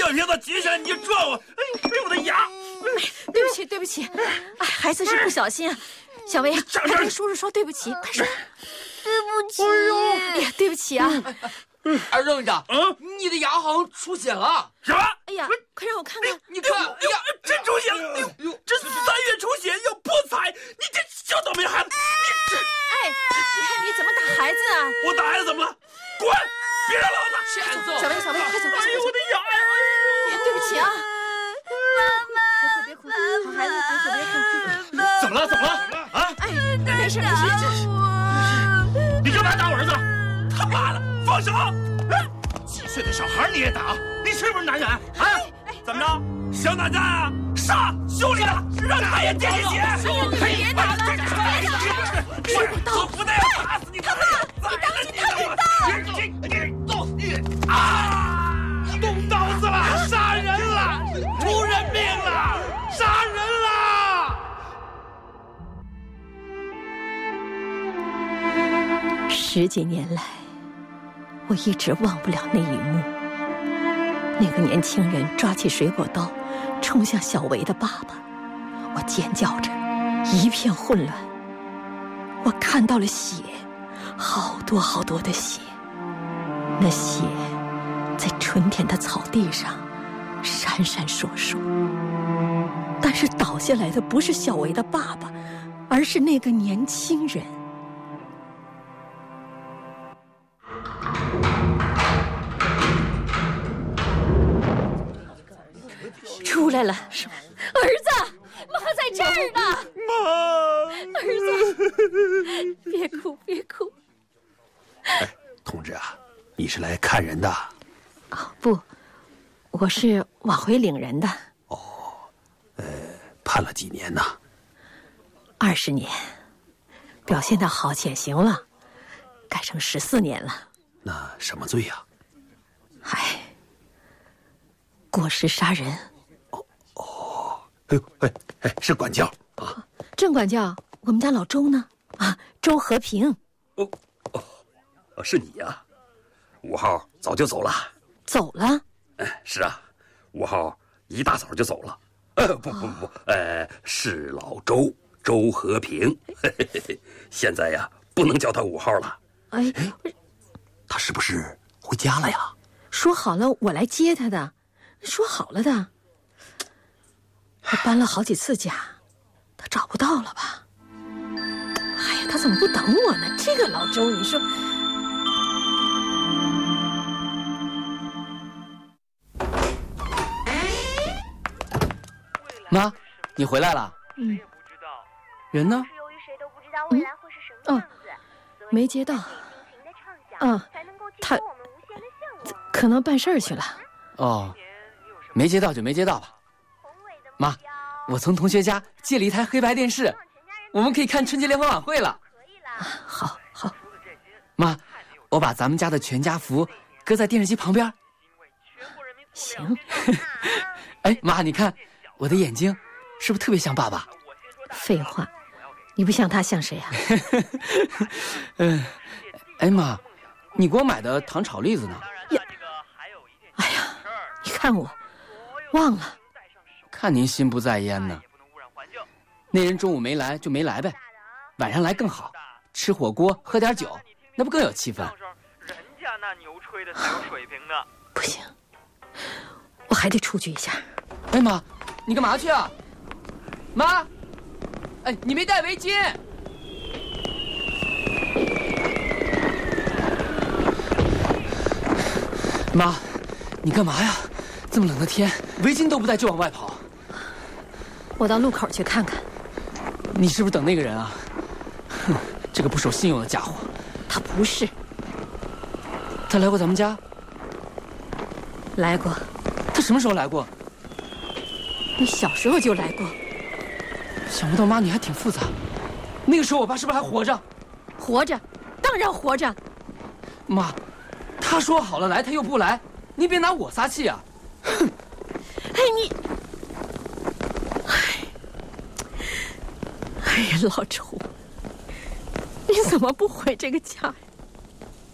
整天在街上你就撞我，哎呦我的牙！ 对不起，对不起，哎，孩子是不小心啊。小薇，快跟叔叔说对不起，快说。 对不起。 哎呀，对不起啊。 二愣家，你的牙好像出血了。 什么？ 哎呀，快让我看看。 你看，哎呀， 真出血了！哎呦，这3月出血要破财！你这小倒霉孩子，你这…… 哎，你看你怎么打孩子啊？ 我打孩子怎么了？滚！别惹老子！ 欠揍！ 小薇，小薇，快走，快走！ 哎呦我的牙呀！ 对不起啊。 妈妈， 别哭，好孩子，别哭，别哭。 怎么了？怎么了？啊？ 哎，没事没事。 你干嘛打我儿子？他妈的，放手！几岁的小孩你也打？你是不是男人啊？怎么着？想打架啊？杀！修理他，让他也见见血！ 你别打了， 我不但要打死你！他妈，你动啊！动刀子了，杀人了，出人命了，杀人了 ！10几年来，我一直忘不了那一幕。那个年轻人抓起水果刀，冲向小维的爸爸，我尖叫着，一片混乱。我看到了血，好多好多的血，那血在春天的草地上闪闪烁烁。但是倒下来的不是小维的爸爸，而是那个年轻人。出来了，儿子，妈在这儿呢。 妈， 儿子，别哭，别哭。 哎，同志啊，你是来看人的？ 哦，不，我是往回领人的。 哦，判了几年呢 ？20年，表现得好减刑了，改成14年了。 那什么罪呀？ 嗨，过失杀人。 哎呦，哎，是管教啊！ 郑管教，我们家老周呢？啊，周和平。 是你呀？5号早就走了。 走了？ 是啊，5号一大早就走了。不，是老周和平。现在呀，不能叫他5号了。 哎， 他是不是回家了呀？ 说好了我来接他的，说好了的。他搬了好几次家，他找不到了吧？哎呀，他怎么不等我呢？这个老周，你说。 妈，你回来了。人呢？ 没接到。他可能办事儿去了。 哦，没接到就没接到吧。妈，我从同学家借了一台黑白电视，我们可以看春节联欢晚会了。 好。 妈，我把咱们家的全家福搁在电视机旁边。 行。 哎，妈，你看我的眼睛是不是特别像爸爸？ 废话，你不像他像谁啊？ 哎妈，你给我买的糖炒栗子呢？ 哎呀，你看我忘了。 看您心不在焉呢。那人中午没来就没来呗，晚上来更好，吃火锅喝点酒，那不更有气氛？ 人家那牛吹的才有水平呢。 不行，我还得出去一下。 哎妈，你干嘛去啊？妈，哎，你没带围巾。妈，你干嘛呀？这么冷的天，围巾都不带就往外跑。 我到路口去看看。 你是不是等那个人啊？哼，这个不守信用的家伙。 他不是。 他来过咱们家？ 来过。 他什么时候来过？ 你小时候就来过。 想不到妈你还挺复杂。那个时候我爸是不是还活着？ 活着，当然活着。 妈，他说好了来，他又不来，您别拿我撒气啊！哼！ 哎你，哎呀，老周，你怎么不回这个家呀？